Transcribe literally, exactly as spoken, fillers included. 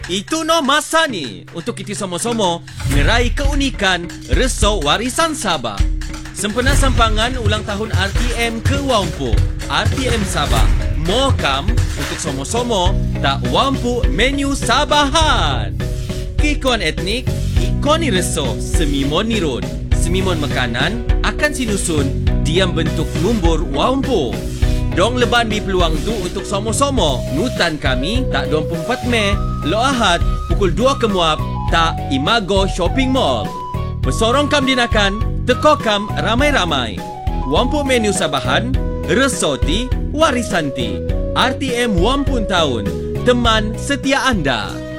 Itu no masa ni untuk kita sama-sama ngerai keunikan Resort Warisan Sabah. Sempena sampangan ulang tahun R T M ke Wampu. R T M Sabah mau kam untuk sama-sama tak wampu menu Sabahan. Kikon etnik, ikon ni resort, semimon nirun. Semimon makanan akan sinusun diam bentuk numbur wampu. Dong leban bi peluang tu untuk sama-sama nutan kami tak dua puluh empat Mei lo Ahad pukul dua kemuap tak Imago Shopping Mall. Bersorong kam dinakan, teko kam ramai-ramai. Wampu menu Sabahan, Resoti, Warisanti. R T M Wampun tahun, teman setia anda.